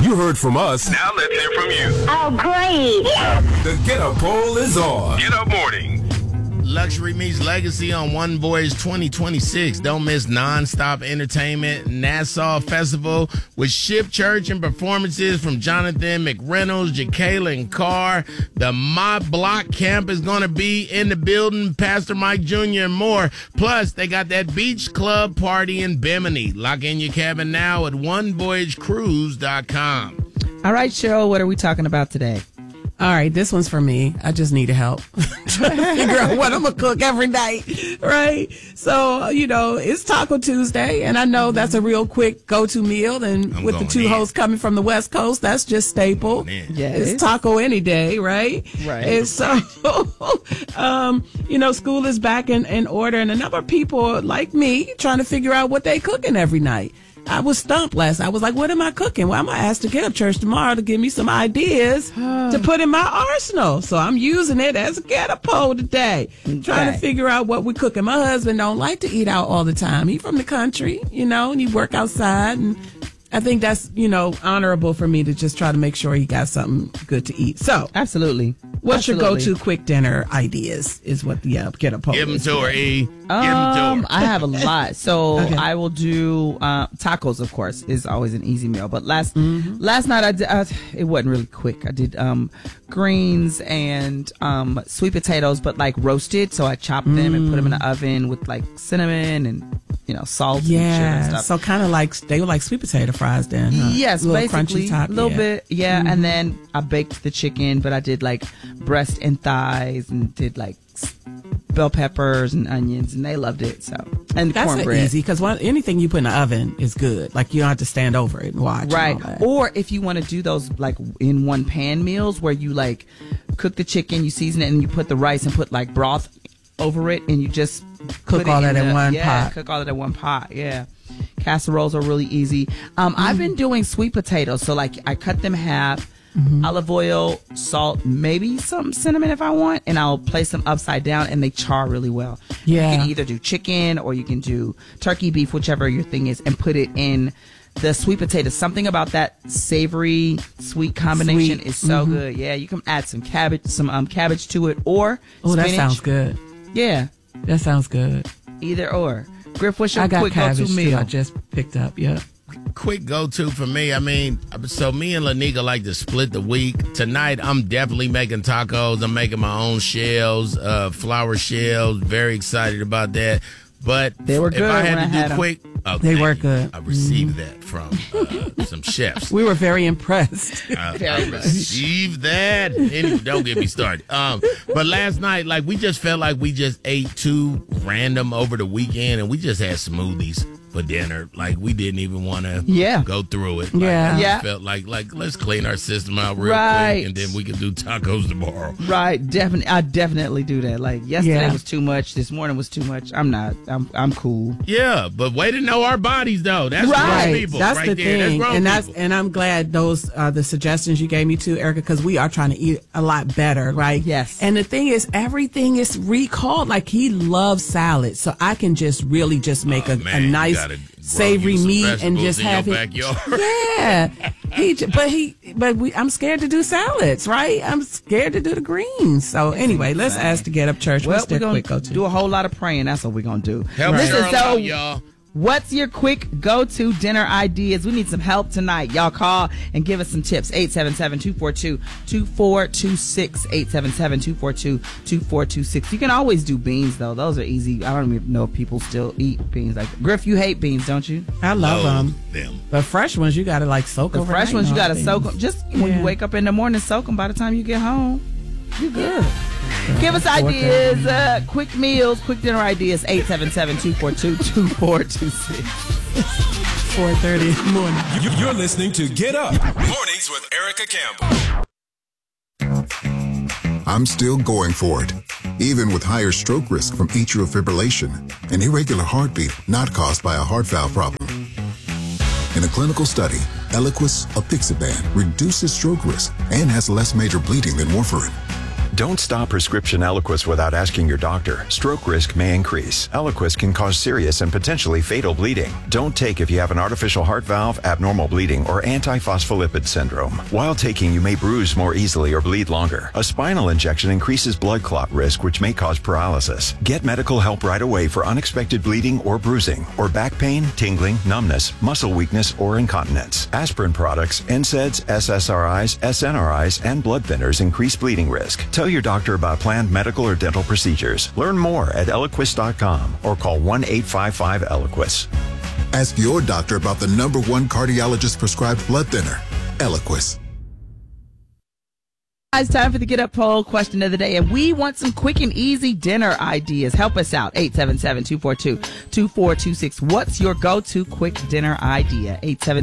You heard from us. Now let's hear from you. Oh, great. The Get Up poll is on. Get Up Morning. Luxury meets legacy on One Voyage 2026. Don't miss nonstop entertainment. Nassau Festival with Ship Church and performances from Jonathan McReynolds, Jacqueline Carr. The My Block Camp is going to be in the building. Pastor Mike Jr. and more. Plus, they got that beach club party in Bimini. Lock in your cabin now at onevoyagecruise.com. All right, Cheryl, what are we talking about today? All right, this one's for me. I just need help trying to figure out what I'm going to cook every night, right? So, it's Taco Tuesday, and I know that's a real quick go-to meal, and with the two hosts coming from the West Coast, that's just staple. Yes. It's taco any day, right? Right. And so, school is back in order, and a number of people like me trying to figure out what they cooking every night. I was stumped last night. I was like, what am I cooking? Well, I'm going to ask the Get Up Church tomorrow to give me some ideas to put in my arsenal. So I'm using it as a Get Up poll today. Trying to figure out what we're cooking. My husband don't like to eat out all the time. He's from the country, and he work outside. And I think that's, honorable for me to just try to make sure he got something good to eat. So, absolutely. What's your go-to quick dinner ideas is what the Get Up poll is. Give them to her, E. Give them to her. I have a lot. So I will do tacos, of course, is always an easy meal. But last night I did, it wasn't really quick. I did greens and sweet potatoes, but like roasted. So I chopped them and put them in the oven with like cinnamon and salt and sugar and stuff. So kind of like they were like sweet potato fries then, huh? Yes, a little basically crunchy top, a little bit, and then I baked the chicken, but I did like breast and thighs and did like bell peppers and onions, and they loved it. So, and that's cornbread. Easy because anything you put in the oven is good. Like you don't have to stand over it and watch. Right. And all that. Or if you want to do those like in one pan meals where you like cook the chicken, you season it, and you put the rice and put like broth over it, and you just cook all that in one pot. Cook all that in one pot. Yeah. Casseroles are really easy. I've been doing sweet potatoes, so like I cut them half. Olive oil, salt, maybe some cinnamon if I want, and I'll place them upside down, and they char really well. Yeah. You can either do chicken or you can do turkey, beef, whichever your thing is, and put it in the sweet potato. Something about that savory sweet combination is so good. Yeah, you can add some cabbage to it, or spinach. That sounds good. Yeah, that sounds good. Either or. Griff, what's your I got quick cabbage go-to meal? too. I just picked up. Yeah. Quick go-to for me. I mean, so me and Lanika like to split the week. Tonight, I'm definitely making tacos. I'm making my own shells, flour shells. Very excited about that. But they were good. If I had to do quick, they were good. I received that from some chefs. We were very impressed. I received that. Anyway, don't get me started. But last night, like we just felt like we just ate too random over the weekend, and we just had smoothies for dinner. Like we didn't even want to go through it. Like, I just felt like let's clean our system out real quick, and then we can do tacos tomorrow. Right, definitely. I definitely do that. Like yesterday was too much. This morning was too much. I'm cool. Yeah, but way to know our bodies though. That's right. People. That's right the there. thing, That's and I'm glad those are the suggestions you gave me too, Erica, because we are trying to eat a lot better, right? Yes. And the thing is, everything is recalled. Like he loves salad, so I can just really just make a nice savory meat and just have it. Yeah. I'm scared to do salads, right? I'm scared to do the greens. So anyway, let's ask to Get Up Church. Well, What's their quick go-to? Do a whole lot of praying. That's what we're gonna do. Help Cheryl out, y'all. What's your quick go-to dinner ideas? We need some help tonight. Y'all call and give us some tips. 877-242-2426. 877-242-2426. You can always do beans, though. Those are easy. I don't even know if people still eat beans. Like Griff, you hate beans, don't you? I love them. But fresh ones, you got to like soak them. The fresh ones, you got to soak them. Just when you wake up in the morning, soak them. By the time you get home, you're good. Give us ideas, quick meals, quick dinner ideas, 877-242-2426. 4:30 in the morning. You're listening to Get Up. Mornings with Erica Campbell. I'm still going for it, even with higher stroke risk from atrial fibrillation, an irregular heartbeat not caused by a heart valve problem. In a clinical study, Eliquis apixaban reduces stroke risk and has less major bleeding than warfarin. Don't stop prescription Eliquis without asking your doctor. Stroke risk may increase. Eliquis can cause serious and potentially fatal bleeding. Don't take if you have an artificial heart valve, abnormal bleeding, or antiphospholipid syndrome. While taking, you may bruise more easily or bleed longer. A spinal injection increases blood clot risk, which may cause paralysis. Get medical help right away for unexpected bleeding or bruising, or back pain, tingling, numbness, muscle weakness, or incontinence. Aspirin products, NSAIDs, SSRIs, SNRIs, and blood thinners increase bleeding risk. Tell your doctor about planned medical or dental procedures. Learn more at Eliquis.com or call 1-855-ELIQUIS. Ask your doctor about the #1 cardiologist prescribed blood thinner, Eliquis. It's time for the Get Up Poll question of the day, and we want some quick and easy dinner ideas. Help us out. 877-242-2426. What's your go-to quick dinner idea?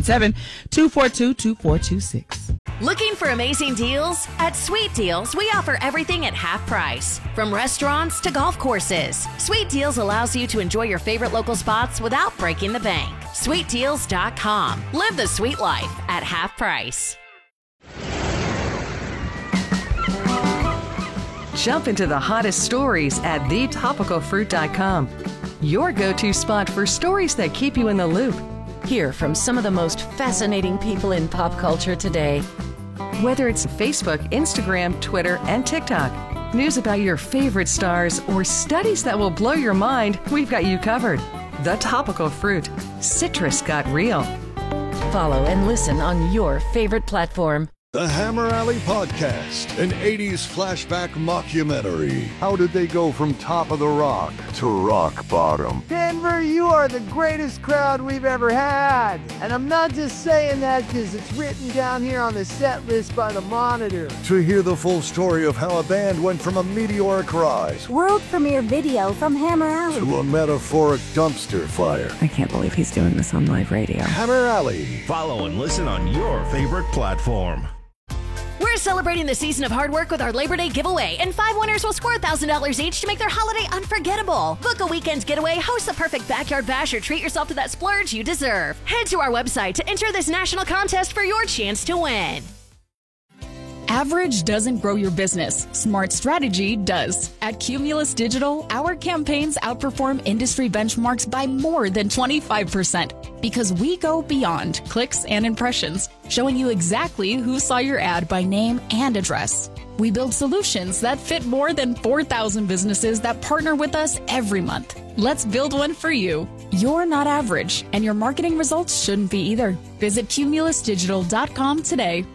877-242-2426. Looking for amazing deals? At Sweet Deals, we offer everything at half price. From restaurants to golf courses, Sweet Deals allows you to enjoy your favorite local spots without breaking the bank. SweetDeals.com. Live the sweet life at half price. Jump into the hottest stories at thetopicalfruit.com. Your go-to spot for stories that keep you in the loop. Hear from some of the most fascinating people in pop culture today. Whether it's Facebook, Instagram, Twitter, and TikTok, news about your favorite stars, or studies that will blow your mind, we've got you covered. The Topical Fruit. Citrus got real. Follow and listen on your favorite platform. The Hammer Alley Podcast, an 80s flashback mockumentary. How did they go from top of the rock to rock bottom? Denver, you are the greatest crowd we've ever had. And I'm not just saying that because it's written down here on the set list by the Monitor. To hear the full story of how a band went from a meteoric rise, world premiere video from Hammer Alley, to a metaphoric dumpster fire. I can't believe he's doing this on live radio. Hammer Alley. Follow and listen on your favorite platform. We're celebrating the season of hard work with our Labor Day giveaway, and 5 winners will score $1,000 each to make their holiday unforgettable. Book a weekend getaway, host the perfect backyard bash, or treat yourself to that splurge you deserve. Head to our website to enter this national contest for your chance to win. Average doesn't grow your business. Smart strategy does. At Cumulus Digital, our campaigns outperform industry benchmarks by more than 25% because we go beyond clicks and impressions, showing you exactly who saw your ad by name and address. We build solutions that fit more than 4,000 businesses that partner with us every month. Let's build one for you. You're not average, and your marketing results shouldn't be either. Visit cumulusdigital.com today.